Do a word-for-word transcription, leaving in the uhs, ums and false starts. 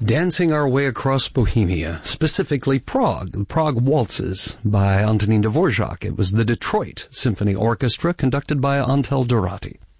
Dancing our way across Bohemia, specifically Prague, the Prague Waltzes by Antonin Dvorak. It was the Detroit Symphony Orchestra conducted by Antel Dorati.